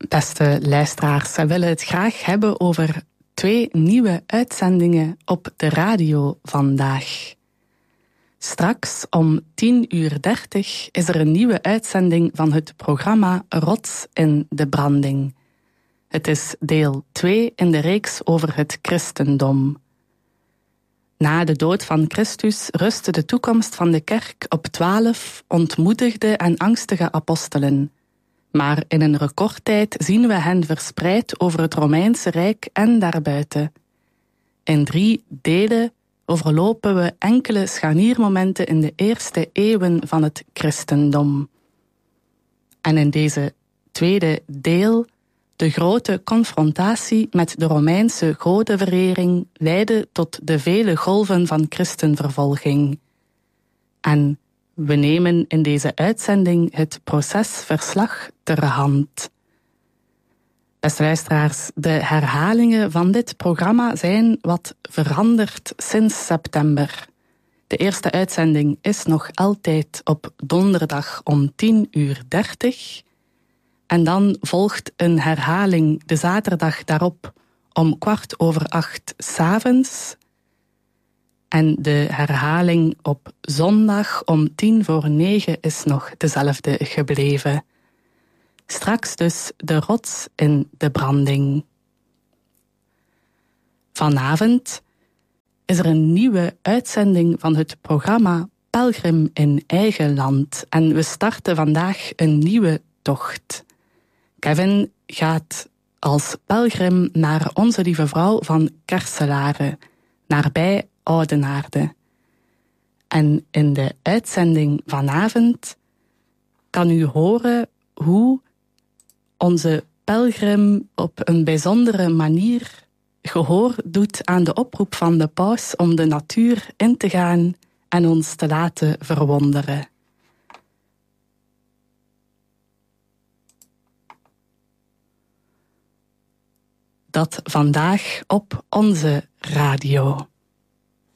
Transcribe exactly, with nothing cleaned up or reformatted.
Beste luisteraars, we willen het graag hebben over twee nieuwe uitzendingen op de radio vandaag. Straks om tien uur dertig is er een nieuwe uitzending van het programma Rots in de Branding. Het is deel twee in de reeks over het christendom. Na de dood van Christus rustte de toekomst van de kerk op twaalf ontmoedigde en angstige apostelen. Maar in een recordtijd zien we hen verspreid over het Romeinse Rijk en daarbuiten. In drie delen overlopen we enkele scharniermomenten in de eerste eeuwen van het christendom. En in deze tweede deel, de grote confrontatie met de Romeinse godenverering leidde tot de vele golven van christenvervolging. En we nemen in deze uitzending het procesverslag ter hand. Beste luisteraars, de herhalingen van dit programma zijn wat veranderd sinds september. De eerste uitzending is nog altijd op donderdag om tien uur dertig. En dan volgt een herhaling de zaterdag daarop om kwart over acht 's avonds. En de herhaling op zondag om tien voor negen is nog dezelfde gebleven. Straks dus de rots in de branding. Vanavond is er een nieuwe uitzending van het programma Pelgrim in eigen land. En we starten vandaag een nieuwe tocht. Kevin gaat als pelgrim naar Onze Lieve Vrouw van Kerselare, nabij Oudenaarde. En in de uitzending vanavond kan u horen hoe onze pelgrim op een bijzondere manier gehoor doet aan de oproep van de paus om de natuur in te gaan en ons te laten verwonderen. Dat vandaag op onze radio.